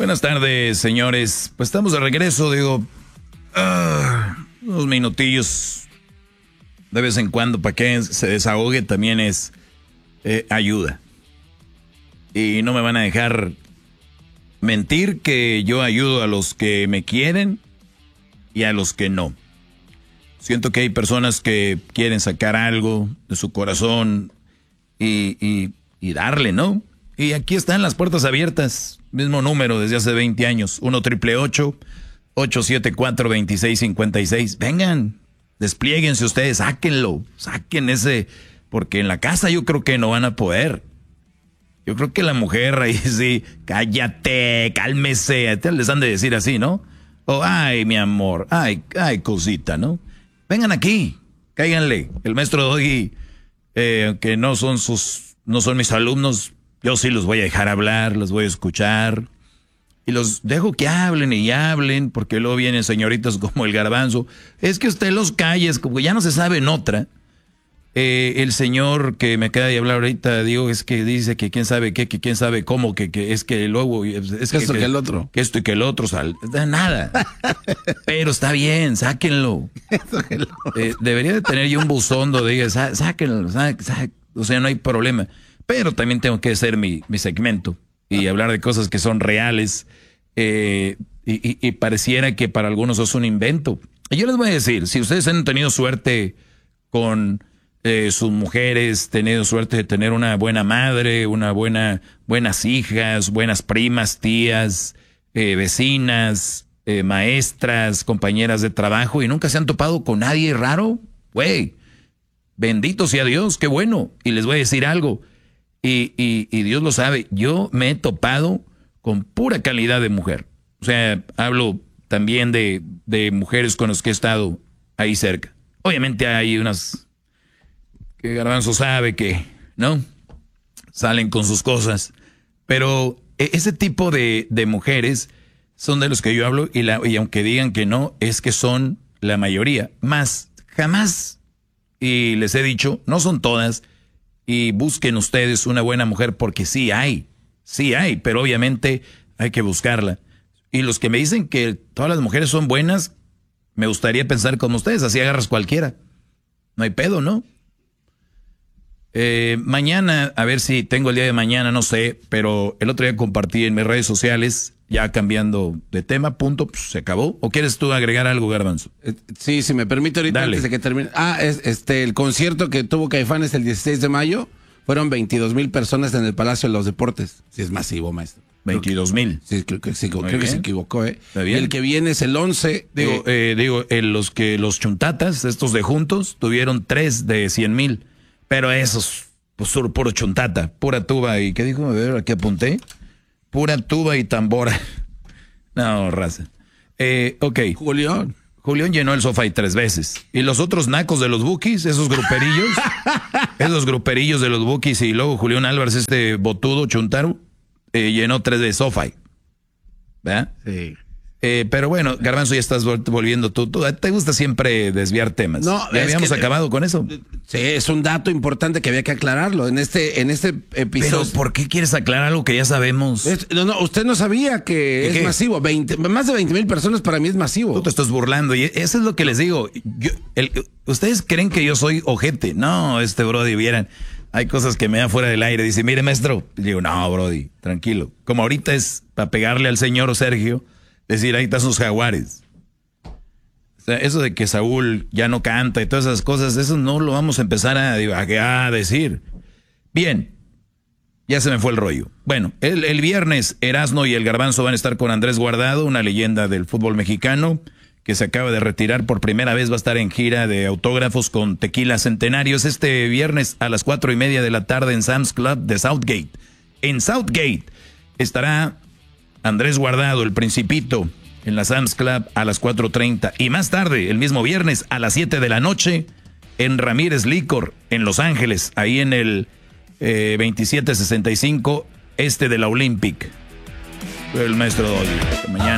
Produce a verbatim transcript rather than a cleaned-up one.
Buenas tardes, señores. Pues estamos de regreso, digo, uh, unos minutillos de vez en cuando para que se desahogue también es eh, ayuda. Y no me van a dejar mentir que yo ayudo a los que me quieren y a los que no. Siento que hay personas que quieren sacar algo de su corazón y, y, y darle, ¿no? Y aquí están las puertas abiertas, mismo número desde hace veinte años, uno triple ocho, ocho siete cuatro, dos seis cinco seis. Vengan, desplieguense ustedes, sáquenlo, saquen ese, porque en la casa yo creo que no van a poder. Yo creo que la mujer ahí sí, cállate, cálmese, les han de decir así, ¿no? O, ay, mi amor, ay, ay, cosita, ¿no? Vengan aquí, cáiganle. El maestro Doggy, eh, que no son sus, no son mis alumnos, yo sí los voy a dejar hablar, los voy a escuchar. Y los dejo que hablen y hablen, porque luego vienen señoritas como el Garbanzo. Es que usted los calles, como ya no se sabe en otra. Eh, el señor que me queda de hablar ahorita, digo, es que dice que quién sabe qué, que quién sabe cómo, que, que es que luego... Es que esto que, que el otro. Que esto y que el otro, sal, nada. Pero está bien, sáquenlo. Eh, debería de tener yo un buzón donde diga, sá, sáquenlo, sá, sá, o sea, no hay problema. Pero también tengo que hacer mi, mi segmento y hablar de cosas que son reales. Eh, y, y, y pareciera que para algunos es un invento. Y yo les voy a decir, si ustedes han tenido suerte con... Eh, sus mujeres, tenido suerte de tener una buena madre, una buena, buenas hijas, buenas primas, tías, eh, vecinas, eh, maestras, compañeras de trabajo y nunca se han topado con nadie raro, güey, bendito sea Dios, qué bueno. Y les voy a decir algo, y, y, y Dios lo sabe, yo me he topado con pura calidad de mujer. O sea, hablo también de, de mujeres con las que he estado ahí cerca. Obviamente hay unas... que Garbanzo sabe que, ¿no? Salen con sus cosas. Pero ese tipo de, de mujeres son de los que yo hablo y, la, y aunque digan que no, es que son la mayoría. Más, jamás, y les he dicho, no son todas, y busquen ustedes una buena mujer porque sí hay, sí hay, pero obviamente hay que buscarla. Y los que me dicen que todas las mujeres son buenas, me gustaría pensar como ustedes, así agarras cualquiera. No hay pedo, ¿no? Eh, mañana, a ver si tengo el día de mañana, no sé, pero el otro día compartí en mis redes sociales, ya cambiando de tema, punto, pues, se acabó. ¿O quieres tú agregar algo, Garbanzo? Eh, sí, si me permite ahorita, Dale. antes de que termine. Ah, es, este, el concierto que tuvo Caifanes el dieciséis de mayo, fueron veintidós mil personas en el Palacio de los Deportes. Sí, es masivo, maestro. veintidós mil. Sí, creo que, sí, creo Muy que bien. se equivocó, ¿eh? Está bien. Y el que viene es el once. Digo, eh, eh, digo eh, los que los chuntatas, estos de juntos, tuvieron tres de cien mil. Pero esos, pues puro chuntata, pura tuba y, ¿qué dijo? A ver, aquí apunté. Pura tuba y tambora. No, raza. Eh, ok. Julián. Julián llenó el sofá y tres veces. Y los otros nacos de los Bukis, esos gruperillos, esos gruperillos de los Bukis y luego Julián Álvarez, este botudo chuntaro, eh, llenó tres de sofá. ¿Verdad? Sí. Eh, pero bueno, Garbanzo, ya estás volviendo tú, tú. Te gusta siempre desviar temas. No, ¿Ya es habíamos que- acabado con eso? Sí, es un dato importante que había que aclararlo en este, en este episodio. Pero ¿por qué quieres aclarar algo que ya sabemos? Es- no, no, usted no sabía que ¿Qué, es qué? masivo. veinte, más de veinte mil personas para mí es masivo. Tú te estás burlando y eso es lo que les digo. Yo, el- ustedes creen que yo soy ojete. No, este Brody, vieran. Hay cosas que me dan fuera del aire. Dice, mire, maestro. Y digo, no, Brody, tranquilo. Como ahorita es para pegarle al señor Sergio, decir, ahí están sus jaguares. O sea, eso de que Saúl ya no canta y todas esas cosas, eso no lo vamos a empezar a, a, a decir. Bien, ya se me fue el rollo. Bueno, el, el viernes Erasmo y el Garbanzo van a estar con Andrés Guardado, una leyenda del fútbol mexicano, que se acaba de retirar por primera vez, va a estar en gira de autógrafos con Tequila Centenarios este viernes a las cuatro y media de la tarde en Sam's Club de Southgate. En Southgate estará Andrés Guardado, el Principito, en la Sam's Club a las cuatro treinta. Y más tarde, el mismo viernes, a las siete de la noche, en Ramírez Licor, en Los Ángeles, ahí en el eh, veintisiete sesenta y cinco, este de la Olympic. El maestro Dolly. Mañana.